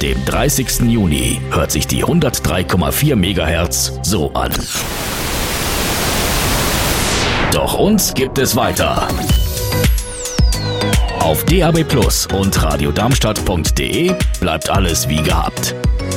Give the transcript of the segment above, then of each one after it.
dem 30. Juni hört sich die 103,4 MHz so an. Doch uns gibt es weiter. Auf DAB+ und radiodarmstadt.de bleibt alles wie gehabt.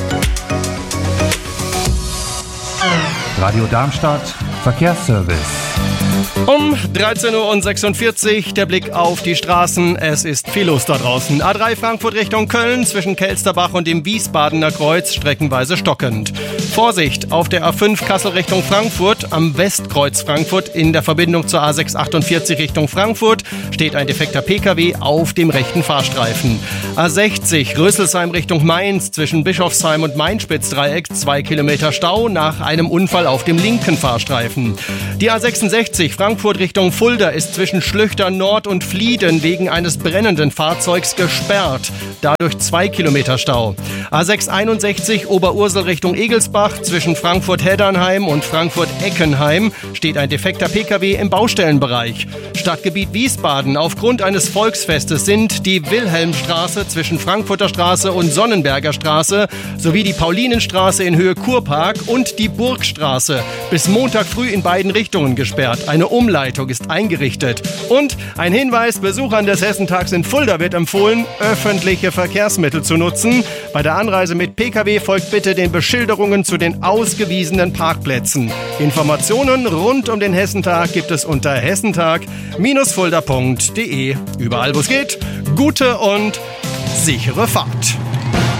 Radio Darmstadt Verkehrsservice. Um 13:46 Uhr der Blick auf die Straßen. Es ist viel los da draußen. A3 Frankfurt Richtung Köln zwischen Kelsterbach und dem Wiesbadener Kreuz streckenweise stockend. Vorsicht auf der A5 Kassel Richtung Frankfurt. Am Westkreuz Frankfurt in der Verbindung zur A648 Richtung Frankfurt steht ein defekter Pkw auf dem rechten Fahrstreifen. A60 Rüsselsheim Richtung Mainz zwischen Bischofsheim und Mainspitzdreieck 2 Kilometer Stau nach einem Unfall auf dem linken Fahrstreifen. Die A66 Frankfurt Richtung Fulda ist zwischen Schlüchter Nord und Flieden wegen eines brennenden Fahrzeugs gesperrt. Dadurch 2 Kilometer Stau. A661 Oberursel Richtung Egelsbach zwischen Frankfurt-Heddernheim und Frankfurt-Eckenheim steht ein defekter Pkw im Baustellenbereich. Stadtgebiet Wiesbaden. Aufgrund eines Volksfestes sind die Wilhelmstraße zwischen Frankfurter Straße und Sonnenberger Straße sowie die Paulinenstraße in Höhe Kurpark und die Burgstraße bis Montag früh in beiden Richtungen gesperrt. Eine Umleitung ist eingerichtet. Und ein Hinweis, Besuchern des Hessentags in Fulda wird empfohlen, öffentliche Verkehrsmittel zu nutzen. Bei der Anreise mit Pkw folgt bitte den Beschilderungen zu den ausgewiesenen Parkplätzen. Informationen rund um den Hessentag gibt es unter hessentag-fulda.de. Überall, wo es geht, gute und sichere Fahrt.